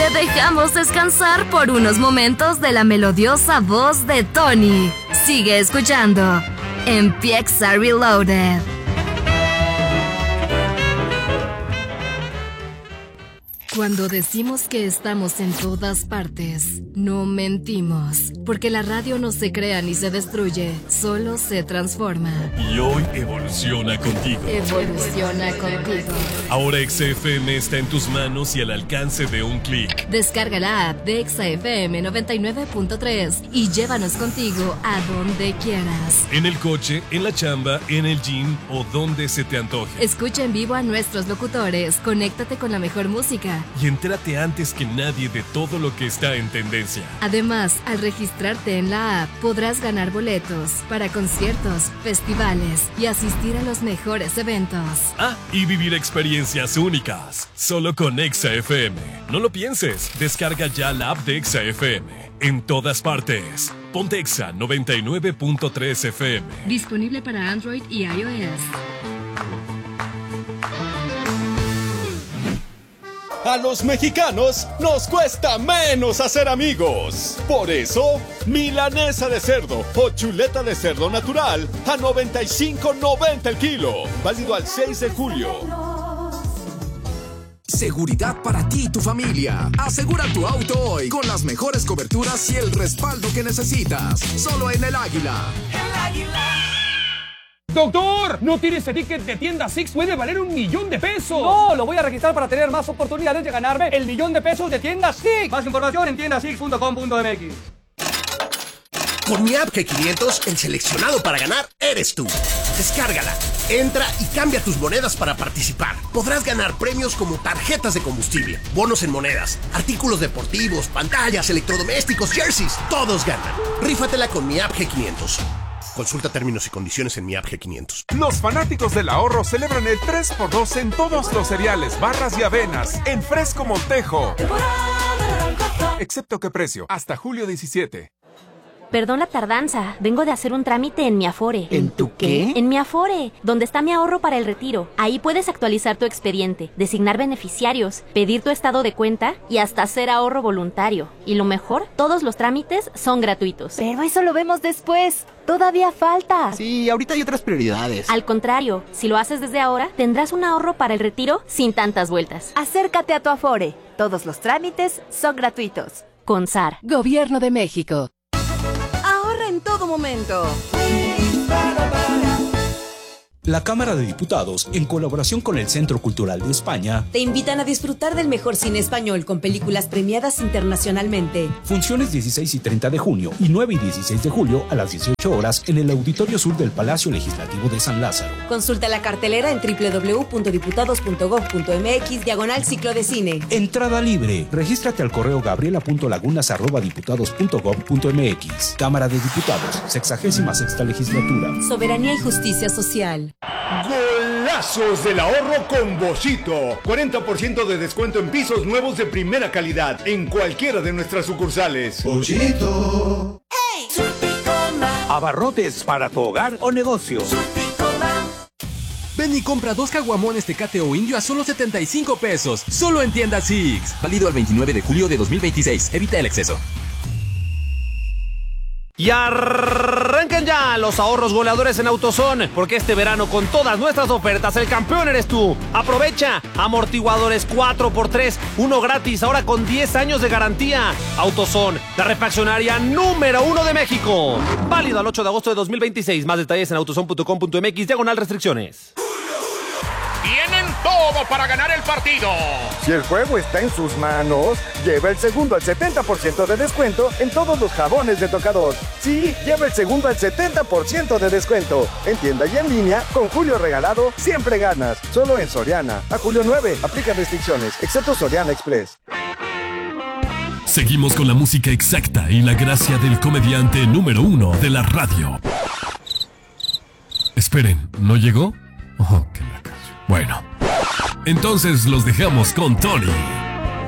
te dejamos descansar por unos momentos de la melodiosa voz de Tony. Sigue escuchando Empieza Reloaded. Cuando decimos que estamos en todas partes, no mentimos, porque la radio no se crea ni se destruye, solo se transforma. Y hoy evoluciona contigo. Evoluciona contigo. Ahora XFM está en tus manos y al alcance de un clic. Descarga la app de XFM 99.3 y llévanos contigo a donde quieras. En el coche, en la chamba, en el gym o donde se te antoje. Escucha en vivo a nuestros locutores, conéctate con la mejor música. Y entérate antes que nadie de todo lo que está en tendencia. Además, al registrarte en la app, podrás ganar boletos para conciertos, festivales y asistir a los mejores eventos. Ah, y vivir experiencias únicas, solo con XFM. No lo pienses, descarga ya la app de XFM. En todas partes. Ponte Exa 99.3 FM. Disponible para Android y iOS. A los mexicanos nos cuesta menos hacer amigos. Por eso, milanesa de cerdo o chuleta de cerdo natural a $95.90 el kilo. Válido al 6 de julio. Seguridad para ti y tu familia. Asegura tu auto hoy con las mejores coberturas y el respaldo que necesitas. Solo en El Águila. El Águila. ¡Doctor! No tiene ese ticket de tienda Six, puede valer $1,000,000. No, lo voy a registrar para tener más oportunidades de ganarme el $1,000,000 de tienda Six. Más información en tiendasix.com.mx. Con mi app G500, el seleccionado para ganar eres tú. Descárgala, entra y cambia tus monedas para participar. Podrás ganar premios como tarjetas de combustible, bonos en monedas, artículos deportivos, pantallas, electrodomésticos, jerseys. Todos ganan. Rífatela con mi app G500. Consulta términos y condiciones en mi app G500. Los fanáticos del ahorro celebran el 3x2 en todos los cereales, barras y avenas, en Fresco Montejo. Excepto que precio, hasta julio 17. Perdón la tardanza, vengo de hacer un trámite en mi Afore. ¿En tu qué? En mi Afore, donde está mi ahorro para el retiro. Ahí puedes actualizar tu expediente, designar beneficiarios, pedir tu estado de cuenta y hasta hacer ahorro voluntario. Y lo mejor, todos los trámites son gratuitos. Pero eso lo vemos después. Todavía falta. Sí, ahorita hay otras prioridades. Al contrario, si lo haces desde ahora, tendrás un ahorro para el retiro sin tantas vueltas. Acércate a tu Afore. Todos los trámites son gratuitos. CONSAR. Gobierno de México. En todo momento. La Cámara de Diputados, en colaboración con el Centro Cultural de España, te invitan a disfrutar del mejor cine español con películas premiadas internacionalmente. Funciones 16 y 30 de junio y 9 y 16 de julio a las 18 horas en el Auditorio Sur del Palacio Legislativo de San Lázaro. Consulta la cartelera en www.diputados.gov.mx/ciclo de cine. Entrada libre. Regístrate al correo gabriela.lagunas@diputados.gov.mx. Cámara de Diputados, 66ª Legislatura. Soberanía y justicia social. Golazos del ahorro con Boschito. 40% de descuento en pisos nuevos de primera calidad en cualquiera de nuestras sucursales. Boschito. ¡Hey! Abarrotes para tu hogar o negocio. Ven y compra 2 caguamones Tecate o Indio a solo $75. Solo en tienda Six. Válido al 29 de julio de 2026. Evita el exceso. Y arrancan ya los ahorros goleadores en AutoZone, porque este verano con todas nuestras ofertas el campeón eres tú. Aprovecha amortiguadores 4x3, uno gratis, ahora con 10 años de garantía. AutoZone, la refaccionaria número 1 de México. Válido al 8 de agosto de 2026. Más detalles en autozone.com.mx/restricciones. Tienen todo para ganar el partido. Si el juego está en sus manos, lleva el segundo al 70% de descuento en todos los jabones de tocador. Sí, lleva el segundo al 70% de descuento. En tienda y en línea, con Julio Regalado, siempre ganas. Solo en Soriana. A julio 9, aplica restricciones, excepto Soriana Express. Seguimos con la música exacta y la gracia del comediante número 1 de la radio. Esperen, ¿no llegó? Oh, qué la cacho. Bueno, entonces los dejamos con Tony.